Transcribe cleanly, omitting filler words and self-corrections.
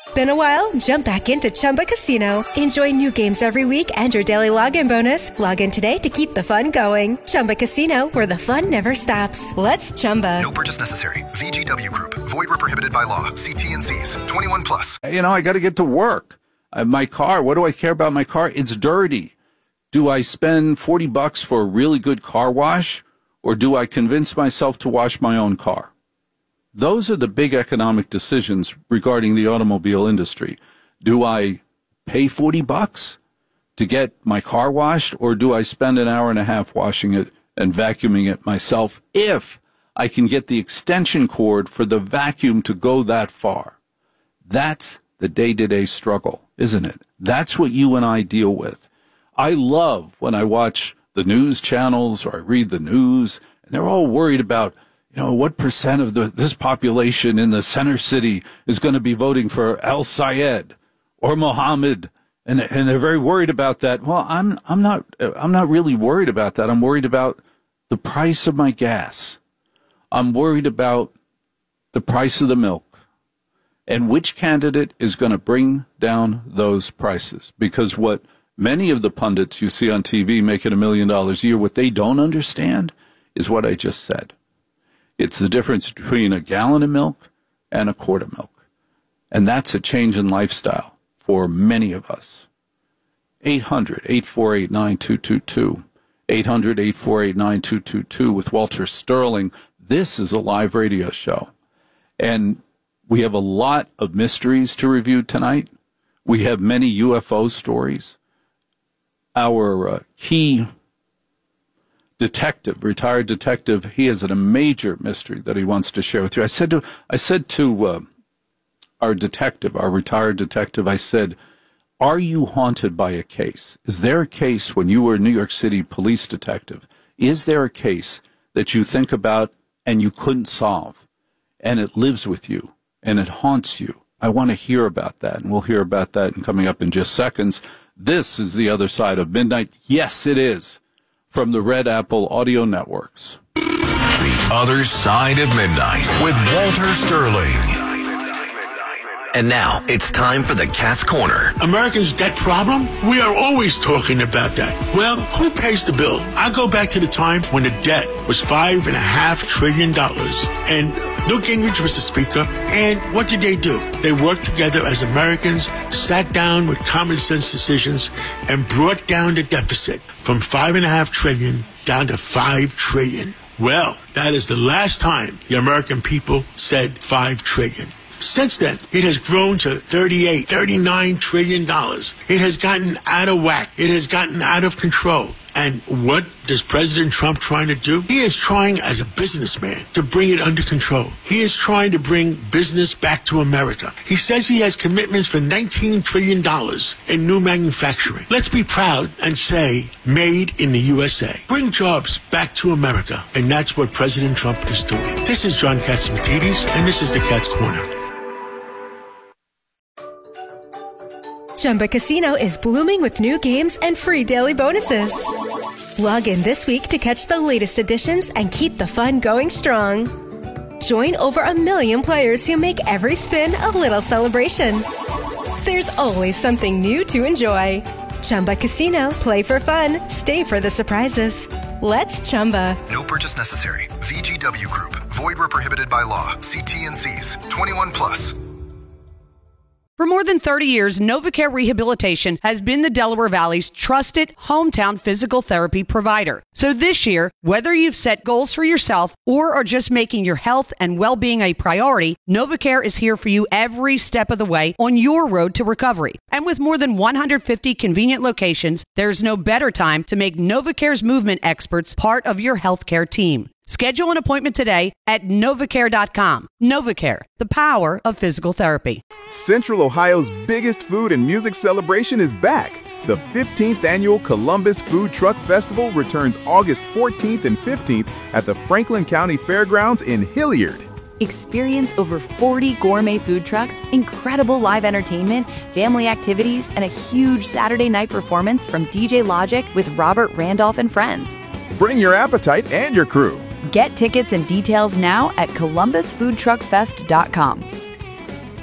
Been a while? Jump back into Chumba Casino. Enjoy new games every week and your daily login bonus. Log in today to keep the fun going. Chumba Casino, where the fun never stops. Let's Chumba. No purchase necessary. VGW Group. Void where prohibited by law. See T&Cs. 21 plus. You know, I got to get to work. My car, what do I care about my car? It's dirty. Do I spend $40 for a really good car wash, or do I convince myself to wash my own car? Those are the big economic decisions regarding the automobile industry. Do I pay $40 to get my car washed, or do I spend an hour and a half washing it and vacuuming it myself if I can get the extension cord for the vacuum to go that far? That's the day-to-day struggle, isn't it? That's what you and I deal with. I love when I watch the news channels or I read the news, and they're all worried about, you know, what percent of this population in the center city is going to be voting for Al Sayed or Mohammed, and they're very worried about that. Well, I'm not really worried about that. I'm worried about the price of my gas. I'm worried about the price of the milk and which candidate is going to bring down those prices. Because what many of the pundits you see on TV making $1 million a year, what they don't understand is what I just said. It's the difference between a gallon of milk and a quart of milk. And that's a change in lifestyle for many of us. 800-848-9222. 800-848-9222 with Walter Sterling. This is a live radio show. And we have a lot of mysteries to review tonight. We have many UFO stories. Our key detective, retired detective, he has a major mystery that he wants to share with you. I said to our detective, our retired detective, I said, are you haunted by a case? Is there a case when you were a New York City police detective? Is there a case that you think about and you couldn't solve, and it lives with you and it haunts you? I want to hear about that, and we'll hear about that coming up in just seconds. This is The Other Side of Midnight. Yes, it is. From the Red Apple Audio Networks. The Other Side of Midnight with Walter Sterling. And now it's time for the Cat's Corner. Americans' debt problem? We are always talking about that. Well, who pays the bill? I go back to the time when the debt was $5.5 trillion. And Newt Gingrich was the speaker. And what did they do? They worked together as Americans, sat down with common sense decisions, and brought down the deficit from $5.5 trillion down to $5 trillion. Well, that is the last time the American people said $5 trillion. Since then, it has grown to $39 trillion. It has gotten out of whack. It has gotten out of control. And what is President Trump trying to do? He is trying, as a businessman, to bring it under control. He is trying to bring business back to America. He says he has commitments for $19 trillion in new manufacturing. Let's be proud and say, made in the USA. Bring jobs back to America. And that's what President Trump is doing. This is John Catsimatidis, and this is the Cat's Corner. Chumba Casino is blooming with new games and free daily bonuses. Log in this week to catch the latest additions and keep the fun going strong. Join over 1 million players who make every spin a little celebration. There's always something new to enjoy. Chumba Casino. Play for fun. Stay for the surprises. Let's Chumba. No purchase necessary. VGW Group. Void where prohibited by law. See T&Cs. 21 plus. For more than 30 years, NovaCare Rehabilitation has been the Delaware Valley's trusted hometown physical therapy provider. So this year, whether you've set goals for yourself or are just making your health and well-being a priority, NovaCare is here for you every step of the way on your road to recovery. And with more than 150 convenient locations, there's no better time to make NovaCare's movement experts part of your healthcare team. Schedule an appointment today at NovaCare.com. NovaCare, the power of physical therapy. Central Ohio's biggest food and music celebration is back. The 15th annual Columbus Food Truck Festival returns August 14th and 15th at the Franklin County Fairgrounds in Hilliard. Experience over 40 gourmet food trucks, incredible live entertainment, family activities, and a huge Saturday night performance from DJ Logic with Robert Randolph and friends. Bring your appetite and your crew. Get tickets and details now at columbusfoodtruckfest.com.